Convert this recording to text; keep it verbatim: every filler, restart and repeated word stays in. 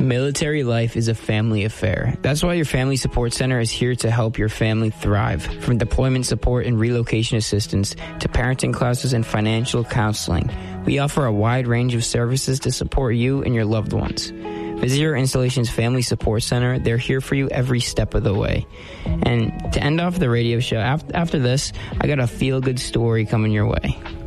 Military life is a family affair. That's why your Family Support Center is here to help your family thrive. From deployment support and relocation assistance to parenting classes and financial counseling, we offer a wide range of services to support you and your loved ones. Visit your installation's Family Support Center. They're here for you every step of the way. And to end off the radio show, after, after this, I got a feel-good story coming your way.